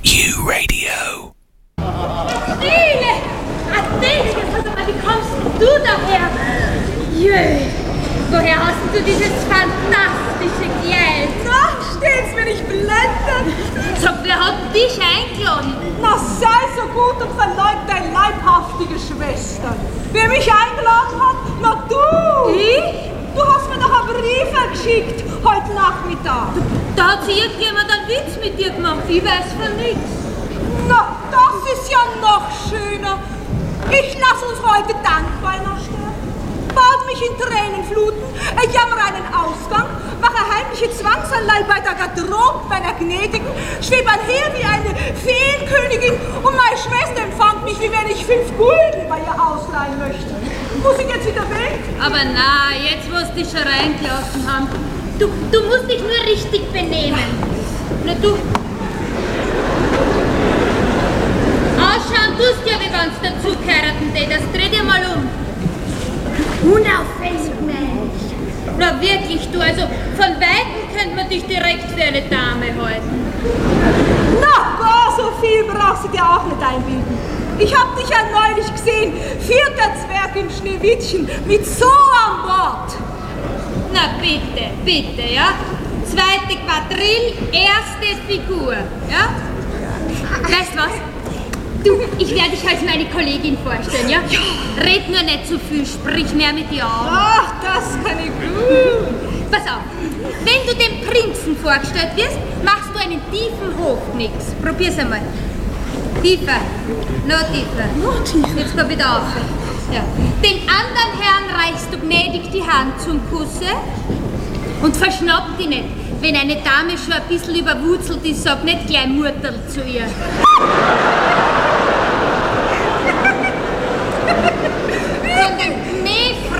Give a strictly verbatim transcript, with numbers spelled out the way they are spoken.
Q-Radio. Adele! Adele, also, wie kommst du daher? Jö, woher hast du dieses fantastische Geld? Na, steht's mir nicht blendend? Sag, wer hat dich eingeladen? Na, sei so gut und verleug deine leibhaftige Schwester. Wer mich eingeladen hat? Na, du! Ich? Du hast mir doch einen Brief geschickt, heute Nachmittag. Da hat sich irgendjemand einen Witz mit dir gemacht, ich weiß von nichts. Na, das ist ja noch schöner. Ich lasse uns heute dankbar sterben. Bad mich in Tränenfluten, ich jammer einen Ausgang, mache heimliche Zwangsanleihe bei der Garderobe meiner Gnädigen, schwebe einher wie eine Feenkönigin und meine Schwester empfand mich, wie wenn ich fünf Gulden bei ihr ausleihen möchte. Muss ich jetzt wieder weg? Aber na, jetzt wo sie dich schon reingelassen haben, du, du musst dich nur richtig benehmen. Na du... Ausschauen tust ja, wie wenn's dazu geheiraten tätest. Dreh dir mal um. Unauffällig, Mensch. Na wirklich, du, also von Weitem könnte man dich direkt für eine Dame halten. Na, gar so viel brauchst du dir auch nicht einbilden. Ich hab dich ja neulich gesehen, vierter Zwerg im Schneewittchen, mit so an Bord. Na bitte, bitte, ja? Zweite Quadrille, erste Figur, ja? Weißt was? Du, ich werde dich als meine Kollegin vorstellen, ja? Ja. Red nur nicht zu viel, sprich mehr mit dir an. Ach, das kann ich gut. Pass auf, wenn du dem Prinzen vorgestellt wirst, machst du einen tiefen Hochknicks. Probier's einmal. Tiefer, noch tiefer. Noch tiefer. Jetzt komm wieder auf. Ja. Den anderen Herrn reichst du gnädig die Hand zum Kusse und verschnapp dich nicht. Wenn eine Dame schon ein bisschen überwurzelt ist, sag nicht gleich Murterl zu ihr.